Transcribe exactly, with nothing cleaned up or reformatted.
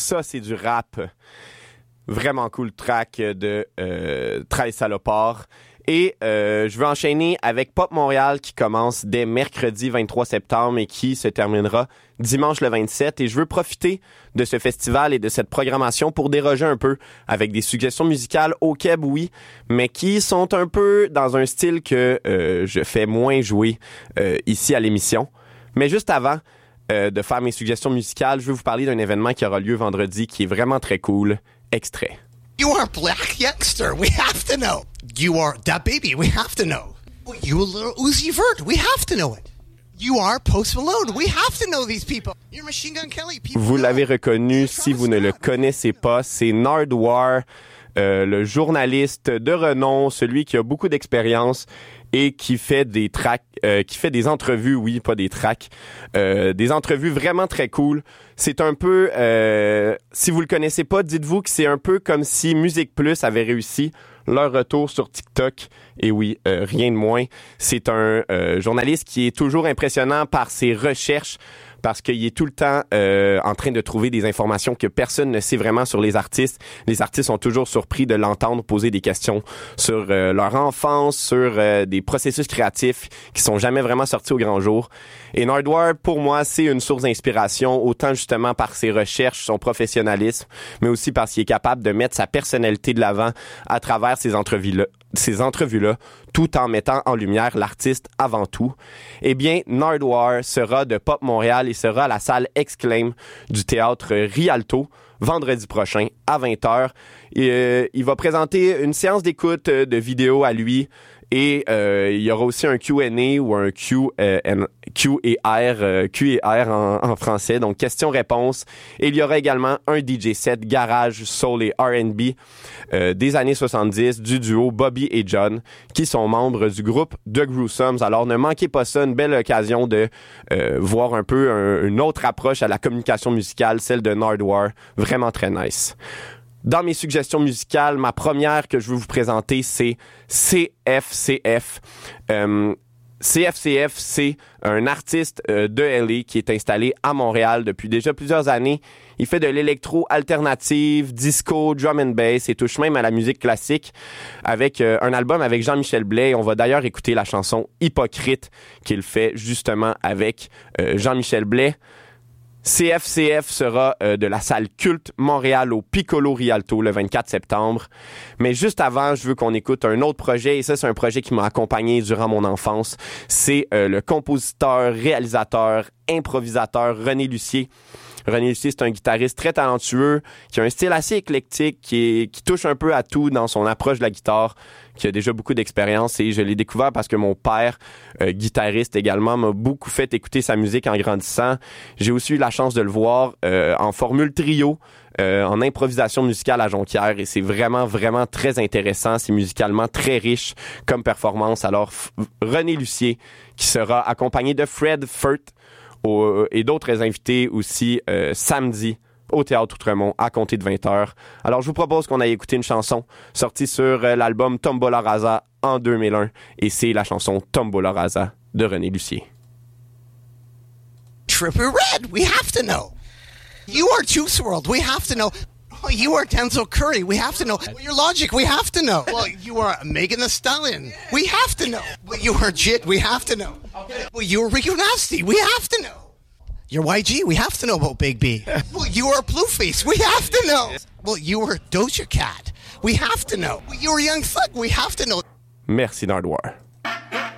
Ça, c'est du rap. Vraiment cool track de euh, treize Salopards. Et euh, je veux enchaîner avec Pop Montréal qui commence dès mercredi vingt-trois septembre et qui se terminera dimanche le vingt-sept. Et je veux profiter de ce festival et de cette programmation pour déroger un peu avec des suggestions musicales au Québec, oui, mais qui sont un peu dans un style que euh, je fais moins jouer euh, ici à l'émission. Mais juste avant euh, de faire mes suggestions musicales, je veux vous parler d'un événement qui aura lieu vendredi qui est vraiment très cool. Extrait. You are Black Youngster. We have to know. You are Da Baby. We have to know. You are Lil Uzi Vert. We have to know it. You are Post Malone. We have to know these people. You're Machine Gun Kelly. People vous know. l'avez reconnu, si vous ne le connaissez pas, c'est Nardwuar, euh, le journaliste de renom, celui qui a beaucoup d'expérience et qui fait des tracks, euh, qui fait des entrevues, oui, pas des tracks, euh, des entrevues vraiment très cool. C'est un peu, euh, si vous le connaissez pas, dites-vous que c'est un peu comme si Musique Plus avait réussi leur retour sur TikTok. Et oui, euh, rien de moins. C'est un euh, journaliste qui est toujours impressionnant par ses recherches, parce qu'il est tout le temps euh, en train de trouver des informations que personne ne sait vraiment sur les artistes. Les artistes sont toujours surpris de l'entendre poser des questions sur euh, leur enfance, sur euh, des processus créatifs qui sont jamais vraiment sortis au grand jour. Et Nardwuar, pour moi, c'est une source d'inspiration, autant justement par ses recherches, son professionnalisme, mais aussi parce qu'il est capable de mettre sa personnalité de l'avant à travers ces entrevues-là, ces entrevues-là, tout en mettant en lumière l'artiste avant tout. Eh bien, Nardwuar sera de Pop Montréal et sera à la salle Exclaim du théâtre Rialto vendredi prochain à vingt heures. Et, euh, il va présenter une séance d'écoute euh, de vidéos à lui et euh, il y aura aussi un Q and A ou un Q, euh, and, Q et R, euh, Q et R en, en français, donc questions-réponses. Et il y aura également un D J set garage, soul et R and B euh, des années soixante-dix du duo Bobby et John qui sont membres du groupe The Gruesomes. Alors ne manquez pas ça, une belle occasion de euh, voir un peu un, une autre approche à la communication musicale, celle de Nardwuar, vraiment très nice. Dans mes suggestions musicales, ma première que je veux vous présenter, c'est C F C F. Euh, C F C F, c'est un artiste euh, de L A qui est installé à Montréal depuis déjà plusieurs années. Il fait de l'électro alternative, disco, drum and bass et touche même à la musique classique avec euh, un album avec Jean-Michel Blais. On va d'ailleurs écouter la chanson Hypocrite qu'il fait justement avec euh, Jean-Michel Blais. C F C F sera euh, de la salle Culte Montréal au Piccolo Rialto le vingt-quatre septembre. Mais juste avant, je veux qu'on écoute un autre projet, et ça, c'est un projet qui m'a accompagné durant mon enfance. C'est euh, le compositeur, réalisateur, improvisateur René Lucier. René Lucier, c'est un guitariste très talentueux, qui a un style assez éclectique, qui, est, qui touche un peu à tout dans son approche de la guitare, qui a déjà beaucoup d'expérience, et je l'ai découvert parce que mon père, euh, guitariste également, m'a beaucoup fait écouter sa musique en grandissant. J'ai aussi eu la chance de le voir euh, en formule trio, euh, en improvisation musicale à Jonquière, et c'est vraiment, vraiment très intéressant. C'est musicalement très riche comme performance. Alors, F- René Lucier, qui sera accompagné de Fred Furt, Au, et d'autres invités aussi euh, samedi au Théâtre Outremont à compter de vingt heures. Alors, je vous propose qu'on aille écouter une chanson sortie sur euh, l'album Tombola Rasa en deux mille un, et c'est la chanson Tombola Rasa de René Lucier. Trippie Redd. We have to know. You are Juice world. We have to know. Oh, you are Denzel Curry. We have to know. Well, your Logic. We have to know. Well, you are Megan Thee Stallion. We have to know. Well, you are Jit. We have to know. Well, you are Rico Nasty. We have to know. You're Y G. We have to know about Big B. Well, you are Blueface. We have to know. Well, you are Doja Cat. We have to know. Well, you are Young Thug. We have to know. Merci, Nardwuar.